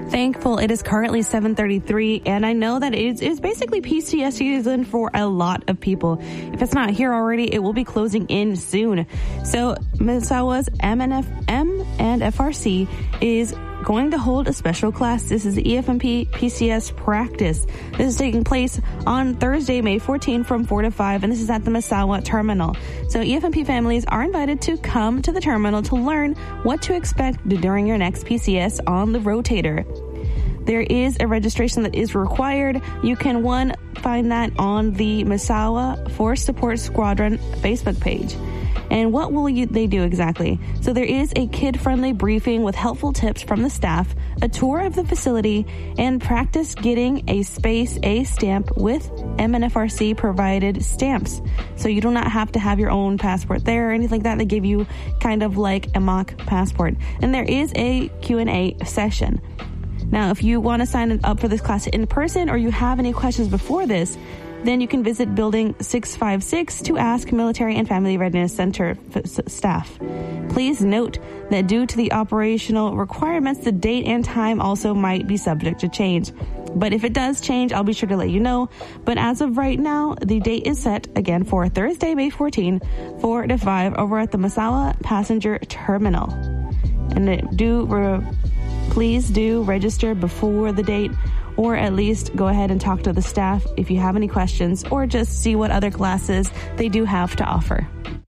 Thankful it is currently 7:33, and I know that it is basically PCS season for a lot of people. If it's not here already, it will be closing in soon. So Misawa's MNFM and FRC is going to hold a special class. This is the EFMP PCS practice. This is taking place on Thursday, May 14 from 4 to 5, and this is at the Misawa terminal. So EFMP families are invited to come to the terminal to learn what to expect during your next PCS on the rotator. There is a registration that is required. You can, find that on the Misawa Force Support Squadron Facebook page. And what will they do exactly? So there is a kid-friendly briefing with helpful tips from the staff, a tour of the facility, and practice getting a Space A stamp with MNFRC provided stamps. So you do not have to have your own passport there or anything like that. They give you kind of like a mock passport. And there is a Q&A session. Now, if you want to sign up for this class in person or you have any questions before this, then you can visit Building 656 to ask Military and Family Readiness Center staff. Please note that due to the operational requirements, the date and time also might be subject to change. But if it does change, I'll be sure to let you know. But as of right now, the date is set again for Thursday, May 14, 4 to 5 over at the Misawa Passenger Terminal. And please do register before the date, or at least go ahead and talk to the staff if you have any questions, or just see what other classes they do have to offer.